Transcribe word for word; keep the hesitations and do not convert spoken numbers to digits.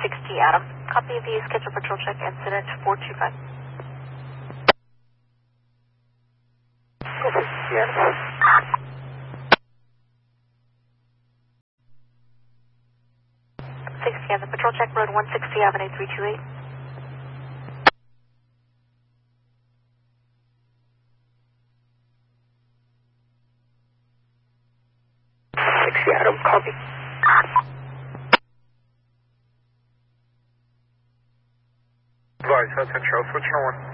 sixty, Adam. Copy of the scheduled patrol check incident four two five. sixty, Adam. Patrol check road one sixty Avenue three two eight. sixty, Adam. Copy. Advise, Hudson Trail, switch on one.